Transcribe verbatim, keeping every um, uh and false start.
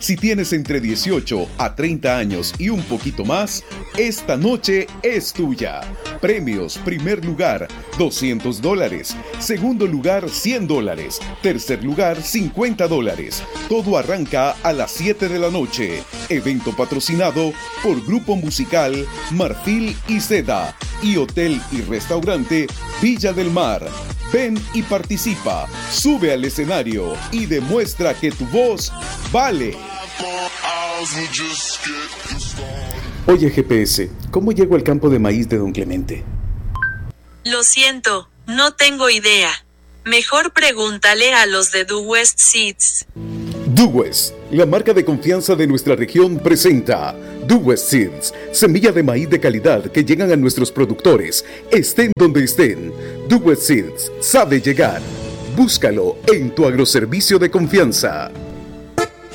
Si tienes entre dieciocho a treinta años y un poquito más, esta noche es tuya. Premios: primer lugar, doscientos dólares. Segundo lugar, cien dólares. Tercer lugar, cincuenta dólares. Todo arranca a las siete de la noche. Evento patrocinado por Grupo Musical Marfil y Seda y Hotel y Restaurante Villa del Mar. Ven y participa, sube al escenario y demuestra que tu voz vale. Oye, G P S, ¿cómo llego al campo de maíz de Don Clemente? Lo siento, no tengo idea. Mejor pregúntale a los de Due West Seeds. Due West, la marca de confianza de nuestra región, presenta Due West Seeds, semilla de maíz de calidad que llegan a nuestros productores, estén donde estén. Due West Seeds sabe llegar. Búscalo en tu agroservicio de confianza.